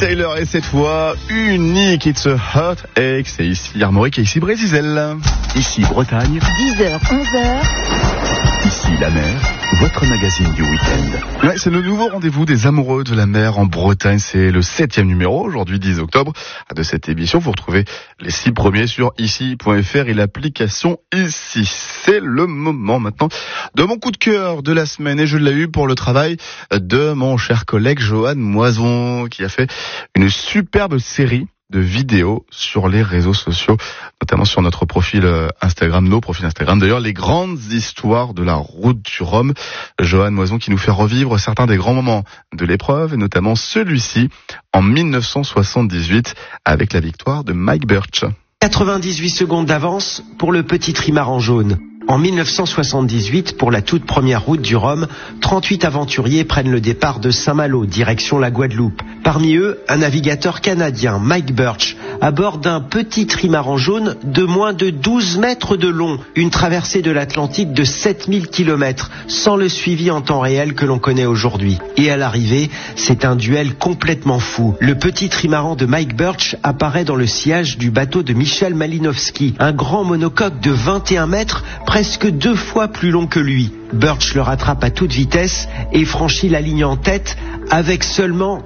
Taylor et cette fois unique, It's a Hot Egg. C'est ici Armorique et ici Brésil. Ici Bretagne. 10h, 11h. Ici la mer, votre magazine du week-end. Ouais, c'est le nouveau rendez-vous des amoureux de la mer en Bretagne. C'est le 7e numéro, aujourd'hui 10 octobre, de cette émission. Vous retrouvez les 6 premiers sur ici.fr et l'application Ici. C'est le moment maintenant de mon coup de cœur de la semaine et je l'ai eu pour le travail de mon cher collègue Johan Moison qui a fait une superbe série de vidéos sur les réseaux sociaux, notamment sur notre profil Instagram, nos profils Instagram. D'ailleurs, les grandes histoires de la route du Rhum. Johan Moison qui nous fait revivre certains des grands moments de l'épreuve, et notamment celui-ci en 1978 avec la victoire de Mike Birch. 98 secondes d'avance pour le petit trimaran jaune. En 1978, pour la toute première route du Rhum, 38 aventuriers prennent le départ de Saint-Malo, direction la Guadeloupe. Parmi eux, un navigateur canadien, Mike Birch, à bord d'un petit trimaran jaune de moins de 12 mètres de long. Une traversée de l'Atlantique de 7000 km, sans le suivi en temps réel que l'on connaît aujourd'hui. Et à l'arrivée, c'est un duel complètement fou. Le petit trimaran de Mike Birch apparaît dans le sillage du bateau de Michel Malinowski, un grand monocoque de 21 mètres, presque 2 fois plus long que lui. Birch le rattrape à toute vitesse et franchit la ligne en tête avec seulement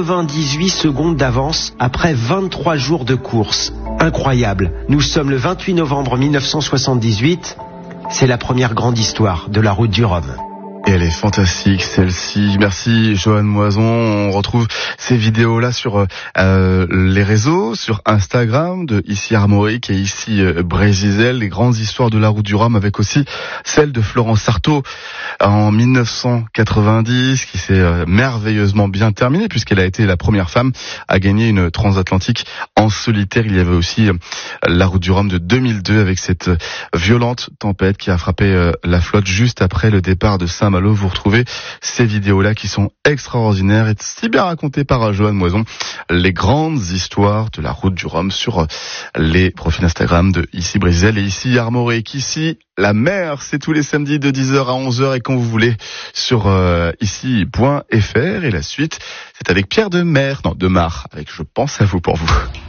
98 secondes d'avance après 23 jours de course. Incroyable. Nous sommes le 28 novembre 1978. C'est la première grande histoire de la route du Rhum. Et elle est fantastique, celle-ci. Merci, Johan Moison. On retrouve ces vidéos-là sur les réseaux, sur Instagram, de ici Armorique et ici Brésil. Les grandes histoires de la route du Rhum, avec aussi celle de Florence Artaud en 1990, qui s'est merveilleusement bien terminée, puisqu'elle a été la première femme à gagner une transatlantique en solitaire. Il y avait aussi la route du Rhum de 2002, avec cette violente tempête qui a frappé la flotte juste après le départ de Saint-Malo. Vous retrouvez ces vidéos-là qui sont extraordinaires et si bien racontées par Johan Moison. Les grandes histoires de la route du Rhum sur les profils Instagram de ici Brésil et ici Armorique. Ici, la mer, c'est tous les samedis de 10h à 11h et quand vous voulez sur ici.fr. Et la suite, c'est avec Pierre Demar, avec Je pense à vous pour vous.